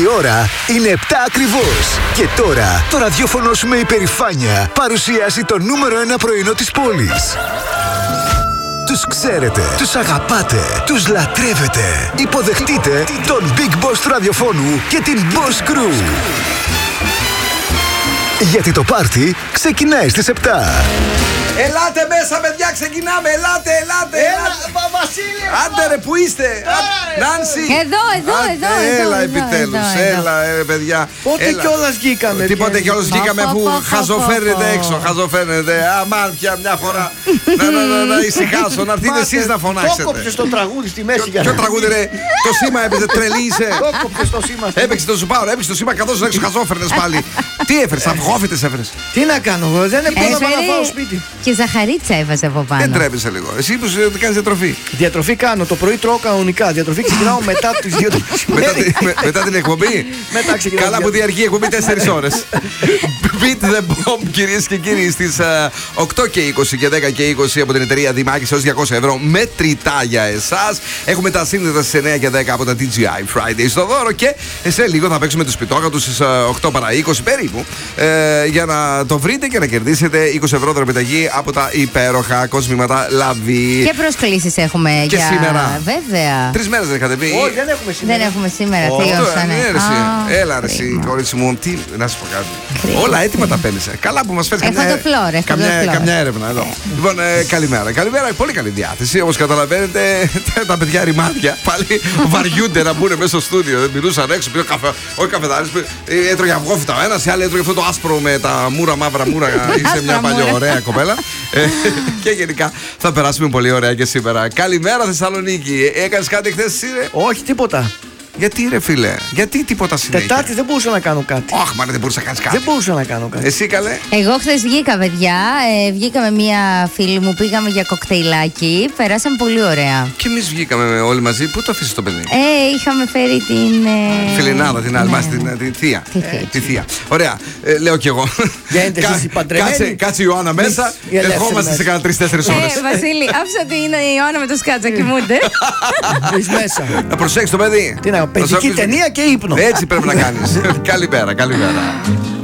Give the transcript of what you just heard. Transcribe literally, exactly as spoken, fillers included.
Η ώρα είναι επτά ακριβώς. Και τώρα το ραδιόφωνο σου με υπερηφάνεια παρουσιάζει το νούμερο ένα πρωινό της πόλης. Τους ξέρετε, τους αγαπάτε, τους λατρεύετε. Υποδεχτείτε τον Big Boss του ραδιοφώνου και την Boss Crew. Γιατί το πάρτι ξεκινάει στις επτά. Ελάτε μέσα, παιδιά, ξεκινάμε. Ελάτε, ελάτε. Έλα, Βασίλη. Άντε ρε, που είστε. Νάνση. Εδώ, εδώ, εδώ. Έλα επιτέλους, έλα ρε παιδιά. Πότε κιόλας βγήκαμε. Τι πότε κιόλας βγήκαμε που χαζοφέρνετε έξω. Χαζοφέρνετε. Αμάν πια μια φορά. Να ησυχάσω, να έρθετε εσείς να φωνάξετε. Το κόψες το τραγούδι στη μέση. Ποιο τραγούδι ρε? Το σήμα έπαιζε, τρελή είσαι. Το κόψες το σήμα. Έπαιξε το σουπάρο, έπαιξε το σήμα καθώς έξω χαζόφερνες πάλι. Τι έφερες, αυγόφυτες έφερες? Τι να κάνω, δεν πρόλαβα να πάω σπίτι. Και ζαχαρίτσα έβαζε από πάνω. Δεν τρέπεσαι λίγο. Εσύ που κάνεις διατροφή. Διατροφή κάνω. Το πρωί τρώω κανονικά. Διατροφή ξεκινάω μετά τις δύο το μεσημέρι. Μετά την εκπομπή. Μετά ξεκινάω. Καλά που διαρκεί η εκπομπή τέσσερις ώρες. Beat the Bomb, κυρίες και κύριοι, στις οκτώ και είκοσι και δέκα και είκοσι από την εταιρεία Δημάκης έως διακόσια ευρώ μετρητά για εσάς. Έχουμε τα σύνδετα στις εννιά και δέκα από τα τι τζι άι Friday στο δώρο και σε λίγο θα παίξουμε τους πιτόγατους στις οκτώ παρά είκοσι περίπου ε, για να το βρείτε και να κερδίσετε είκοσι ευρώ δωρεπιταγή από τα υπέροχα κοσμήματα Λαβή. Και προσκλήσεις έχουμε και για... σήμερα. Βέβαια. Τρεις μέρες δεν είχατε πει. Όχι, δεν έχουμε σήμερα. Δεν έχουμε σήμερα. Oh, Τελειώσανε. Ναι, έλα ρε εσύ, κορίτσι μου. Τι, να σου πω κάτι. Κρίμα. Όλα έτοιμα τα παίρνεις. Καλά που μας φέρεις καμιά, Εφαντοφλόρ, καμιά, εφαντοφλόρ. καμιά έρευνα εδώ. Λοιπόν, ε, καλημέρα. Καλημέρα, πολύ καλή διάθεση. Όπως καταλαβαίνετε, τα παιδιά ρημάδια πάλι βαριούνται να μπουν μέσα στο στούντιο. Δεν μιλούσαν έξω, πήρε καφέ. Όχι καφεδάρες, έτρωγε αυγόφυτα ο ένας, η άλλη έτρωγε αυτό το άσπρο με τα μούρα, μαύρα μούρα. Είσαι μια παλιό ωραία κοπέλα. Και γενικά θα περάσουμε πολύ ωραία και σήμερα. Καλημέρα Θεσσαλονίκη. Έκανες κάτι χθες εσύ ρε? Όχι, τίποτα. Γιατί ρε φίλε, γιατί τίποτα συνέχεια? Τετάρτη δεν μπορούσα να κάνω κάτι. Όχι, μα δεν μπορούσα να κάνεις κάτι. Δεν μπορούσα να κάνω κάτι. Εσύ καλέ? Εγώ χθες βγήκα, παιδιά. Ε, βγήκα με μία φίλη μου, πήγαμε για κοκτέιλάκι. Περάσαμε πολύ ωραία. Και εμείς βγήκαμε όλοι μαζί. Πού το αφήσεις το παιδί? Ε, είχαμε φέρει την. Ε... Φιλινάδα, την άλλη ναι. μας, την, την θεία. Τη θεία. Ε, τη θεία. Ωραία, ε, λέω κι εγώ. Γίνετε εσείς οι παντρεμένοι. Κάτσε, κάτσε η Ιωάννα μέσα. η ελεύθερη Ερχόμαστε μέσα. σε κάνα τρεις-τέσσερις ώρες. Ε, Βασίλη, άφησα την Ιωάννα με το σκάτσα, κοιμούνται. Μπεις μέσα. Να προσέξεις το παιδί. Τι να κάνω, παιδική αφήσουμε- ταινία και ύπνο. Έτσι πρέπει να κάνεις. Καλημέρα, καλημέρα.